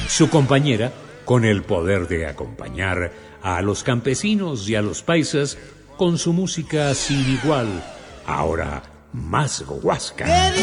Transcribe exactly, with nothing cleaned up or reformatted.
Su compañera, con el poder de acompañar a los campesinos y a los paisas con su música sin igual, ahora más guasca.